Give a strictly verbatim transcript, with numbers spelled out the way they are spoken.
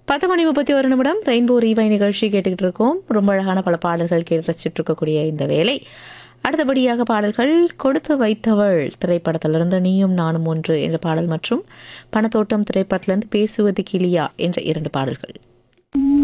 பத்து மணி முப்பத்தி ஒரு நிமிடம் ரெயின்போ ரீவை நிகழ்ச்சி கேட்டுக்கிட்டு இருக்கோம். ரொம்ப அழகான பல பாடல்கள் கேட்டு ரசிச்சுட்டு இருக்கக்கூடிய இந்த வேலை. அடுத்தபடியாக பாடல்கள் கொடுத்து வைத்தவள் திரைப்படத்திலிருந்து நீயும் நானும் ஒன்று என்ற பாடல் மற்றும் பணத்தோட்டம் திரைப்படத்திலிருந்து பேசுவது கிளியா என்ற இரண்டு பாடல்கள்.